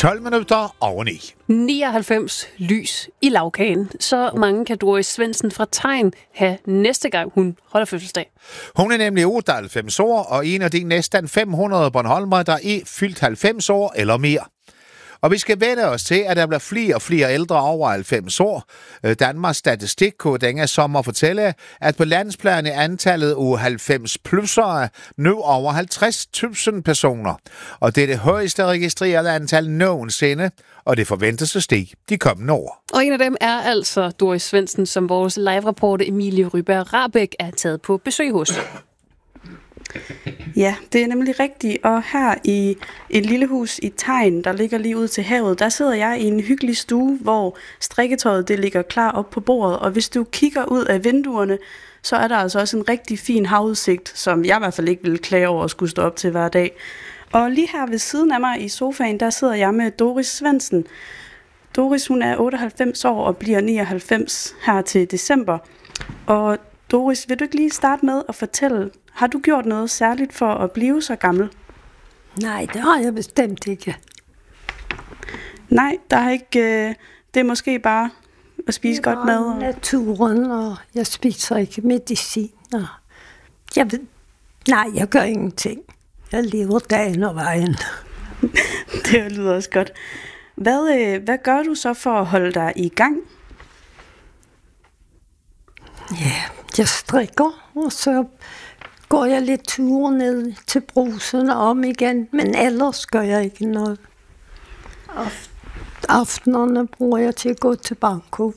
12 minutter over 9. 99 lys i lagkagen. Så mange kan Doris Svendsen fra Tegn have næste gang, hun holder fødselsdag. Hun er nemlig 98 år, og en af de næsten 500 bornholmere, der er fyldt 90 år eller mere. Og vi skal vende os til, at der bliver flere og flere ældre over 90 år. Danmarks Statistik kunne denne sommer fortælle, at på landsplan er antallet af 90-plussere nu over 50.000 personer. Og det er det højeste registrerede antal nogensinde, og det forventes at stige de kommende år. Og en af dem er altså Doris Svendsen, som vores live-reporter Emilie Ryberg-Rabæk er taget på besøg hos. Ja, det er nemlig rigtigt, og her i et lille hus i Tegn, der ligger lige ud til havet, der sidder jeg i en hyggelig stue, hvor strikketøjet det ligger klar op på bordet, og hvis du kigger ud af vinduerne, så er der altså også en rigtig fin havudsigt, som jeg i hvert fald ikke ville klage over at skulle stå op til hver dag. Og lige her ved siden af mig i sofaen, der sidder jeg med Doris Svendsen. Doris, hun er 98 år og bliver 99 her til december. Og Doris, vil du ikke lige starte med at fortælle, har du gjort noget særligt for at blive så gammel? Nej, det har jeg bestemt ikke. Nej, der er ikke. Det er måske bare at spise godt mad. Og naturen, og jeg spiser ikke medicin. Jeg gør ingenting. Jeg lever dagen og vejen. Det lyder også godt. Hvad gør du så for at holde dig i gang? Ja, jeg strikker, og så går jeg lidt ture ned til Brugsen og om igen, men ellers gør jeg ikke noget. Aftenerne bruger jeg til at gå til banko.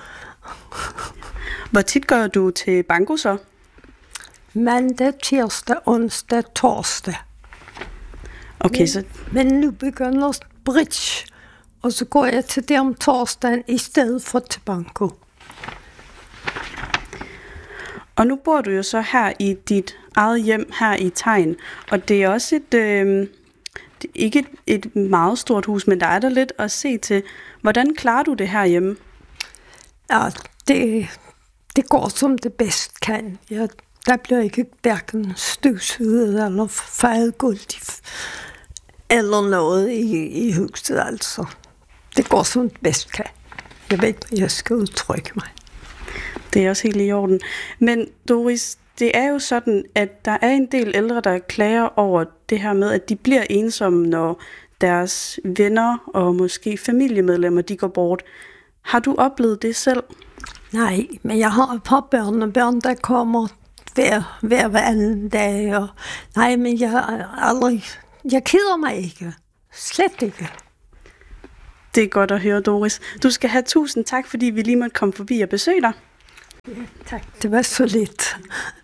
Hvor tit går du til banko så? Mandag, tirsdag, onsdag, torsdag. Okay, så. Men nu begynder bridge, og så går jeg til det om torsdagen i stedet for til banko. Og nu bor du jo så her i dit eget hjem her i Tegn, og det er også ikke et meget stort hus, men der er der lidt at se til. Hvordan klarer du det her hjemme? Ja, det går som det bedst kan. Der bliver ikke hverken støvsuget eller fejet gulv eller noget i huset, altså. Det går som det bedst kan. Jeg ved ikke, jeg skal udtrykke mig. Det er også helt i orden. Men Doris, det er jo sådan, at der er en del ældre, der klager over det her med, at de bliver ensomme, når deres venner og måske familiemedlemmer, de går bort. Har du oplevet det selv? Nej, men jeg har et par børn, der kommer hver anden dag. Og nej, men jeg keder mig ikke. Slet ikke. Det er godt at høre, Doris. Du skal have 1000 tak, fordi vi lige måtte komme forbi og besøge dig. Ja, tak. Det var så lidt.